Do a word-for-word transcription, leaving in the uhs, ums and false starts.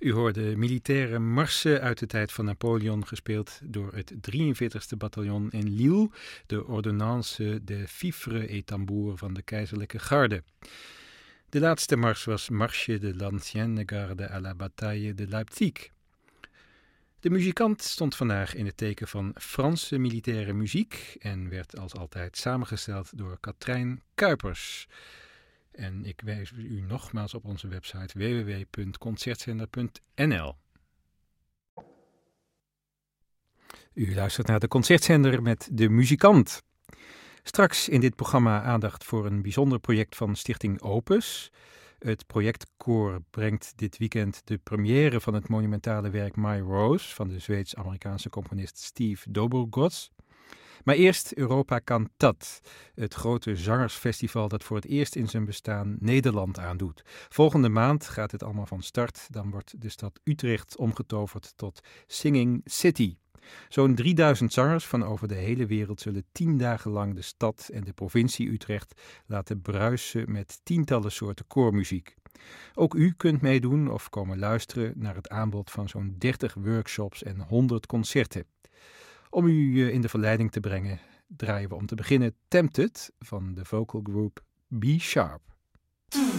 U hoorde militaire marsen uit de tijd van Napoleon, gespeeld door het drieënveertigste bataljon in Lille, de ordonnance de fifre et tambour van de keizerlijke garde. De laatste mars was Marche de l'Ancienne Garde à la Bataille de Leipzig. De muzikant stond vandaag in het teken van Franse militaire muziek en werd als altijd samengesteld door Katrijn Kuipers. En ik wijs u nogmaals op onze website w w w punt concertzender punt n l. U luistert naar de Concertzender met de muzikant. Straks in dit programma aandacht voor een bijzonder project van Stichting Opus. Het projectkoor brengt dit weekend de première van het monumentale werk My Rose van de Zweeds-Amerikaanse componist Steve Dobrogosz. Maar eerst Europa Cantat, het grote zangersfestival dat voor het eerst in zijn bestaan Nederland aandoet. Volgende maand gaat het allemaal van start. Dan wordt de stad Utrecht omgetoverd tot Singing City. Zo'n drieduizend zangers van over de hele wereld zullen tien dagen lang de stad en de provincie Utrecht laten bruisen met tientallen soorten koormuziek. Ook u kunt meedoen of komen luisteren naar het aanbod van zo'n dertig workshops en honderd concerten. Om u in de verleiding te brengen, draaien we om te beginnen Tempted van de vocal group B Sharp.